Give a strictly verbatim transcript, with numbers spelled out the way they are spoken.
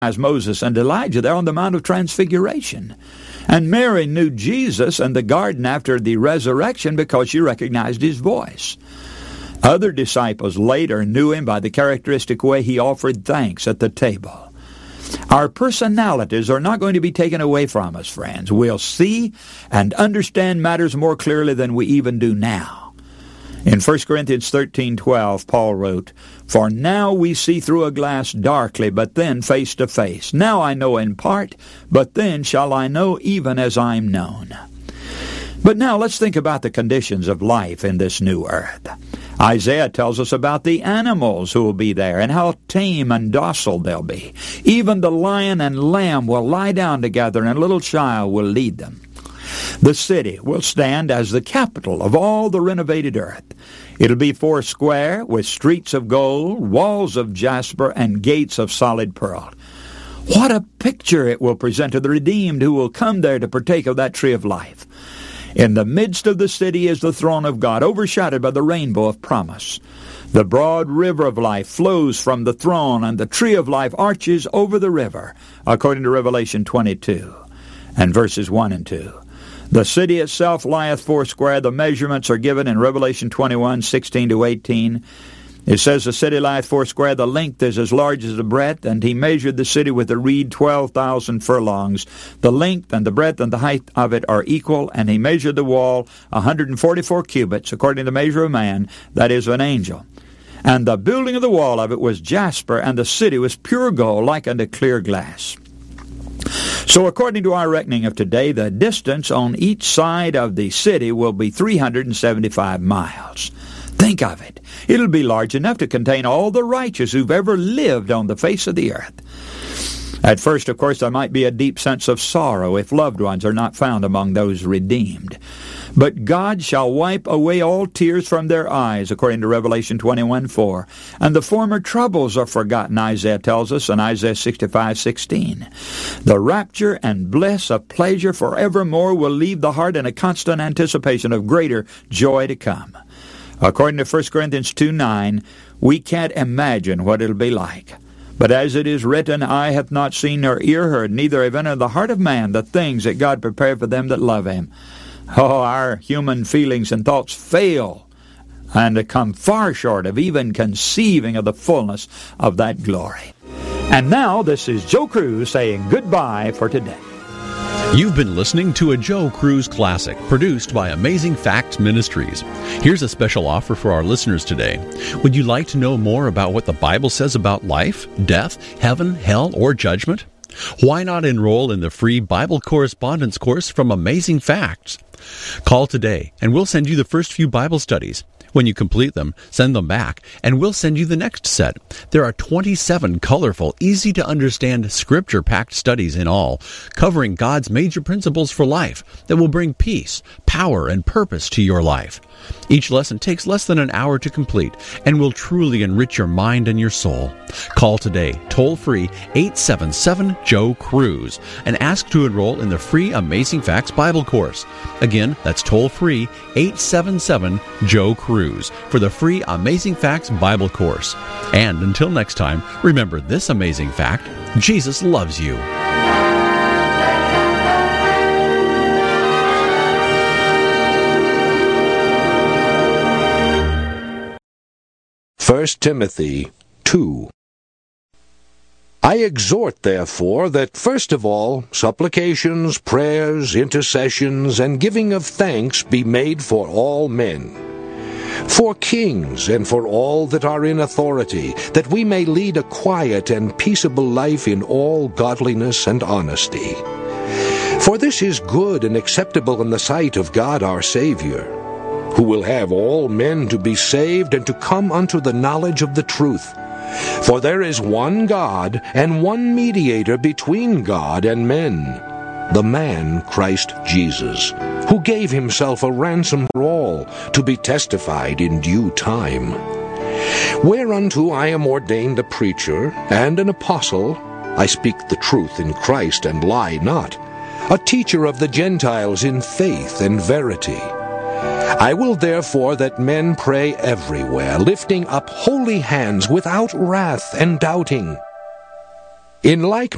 As Moses and Elijah there on the Mount of Transfiguration. And Mary knew Jesus in the garden after the resurrection because she recognized his voice. Other disciples later knew him by the characteristic way he offered thanks at the table. Our personalities are not going to be taken away from us, friends. We'll see and understand matters more clearly than we even do now. In First Corinthians thirteen twelve, Paul wrote, "For now we see through a glass darkly, but then face to face. Now I know in part, but then shall I know even as I am known." But now let's think about the conditions of life in this new earth. Isaiah tells us about the animals who will be there and how tame and docile they'll be. Even the lion and lamb will lie down together, and a little child will lead them. The city will stand as the capital of all the renovated earth. It'll be four square, with streets of gold, walls of jasper, and gates of solid pearl. What a picture it will present to the redeemed who will come there to partake of that tree of life. In the midst of the city is the throne of God, overshadowed by the rainbow of promise. The broad river of life flows from the throne, and the tree of life arches over the river, according to Revelation twenty-two, and verses one and two. The city itself lieth foursquare. The measurements are given in Revelation twenty-one, sixteen to eighteen. It says the city lieth foursquare. The length is as large as the breadth, and he measured the city with a reed twelve thousand furlongs. The length and the breadth and the height of it are equal, and he measured the wall one hundred forty-four cubits, according to the measure of man, that is, of an angel. And the building of the wall of it was jasper, and the city was pure gold, like unto clear glass. So according to our reckoning of today, the distance on each side of the city will be three hundred seventy-five miles. Think of it. It'll be large enough to contain all the righteous who've ever lived on the face of the earth. At first, of course, there might be a deep sense of sorrow if loved ones are not found among those redeemed. But God shall wipe away all tears from their eyes, according to Revelation twenty-one four. And the former troubles are forgotten, Isaiah tells us in Isaiah sixty-five sixteen. The rapture and bliss of pleasure forevermore will leave the heart in a constant anticipation of greater joy to come. According to First Corinthians two nine, we can't imagine what it'll be like. But as it is written, eye hath not seen nor ear heard, neither have entered the heart of man the things that God prepared for them that love him. Oh, our human feelings and thoughts fail and to come far short of even conceiving of the fullness of that glory. And now, this is Joe Cruz saying goodbye for today. You've been listening to a Joe Cruz Classic, produced by Amazing Facts Ministries. Here's a special offer for our listeners today. Would you like to know more about what the Bible says about life, death, heaven, hell, or judgment? Why not enroll in the free Bible correspondence course from Amazing Facts? Call today, and we'll send you the first few Bible studies. When you complete them, send them back, and we'll send you the next set. There are twenty-seven colorful, easy-to-understand, scripture-packed studies in all, covering God's major principles for life that will bring peace, power, and purpose to your life. Each lesson takes less than an hour to complete and will truly enrich your mind and your soul. Call today, toll-free, eight seven seven, Joe Cruz, and ask to enroll in the free Amazing Facts Bible course. Again, that's toll-free, eight seven seven, Joe Cruz, for the free Amazing Facts Bible course. And until next time, remember this amazing fact: Jesus loves you. First Timothy two. I exhort, therefore, that first of all supplications, prayers, intercessions, and giving of thanks be made for all men, for kings, and for all that are in authority, that we may lead a quiet and peaceable life in all godliness and honesty. For this is good and acceptable in the sight of God our Savior, who will have all men to be saved and to come unto the knowledge of the truth. For there is one God, and one mediator between God and men, the man Christ Jesus, who gave himself a ransom for all, to be testified in due time. Whereunto I am ordained a preacher and an apostle, I speak the truth in Christ and lie not, a teacher of the Gentiles in faith and verity. I will therefore that men pray everywhere, lifting up holy hands without wrath and doubting. In like